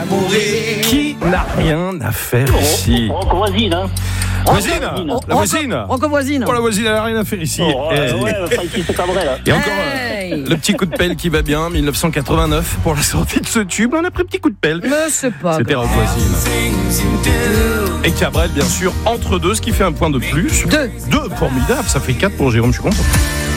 mourir. Qui n'a rien à faire ici? Voisine, hein. Voisine. La voisine. Rocco voisine. Oh, la voisine, elle n'a rien à faire ici. Ici c'est pas vrai là. Et encore Hey. le petit coup de pelle qui va bien, 1989 pour la sortie de ce tube. On a pris petit coup de pelle. Mais c'est pas C'était grave. Rock Voisine. Et Cabrel, bien sûr, entre deux, ce qui fait un point de plus. Deux. Formidable, ça fait 4 pour Jérôme, je suis content.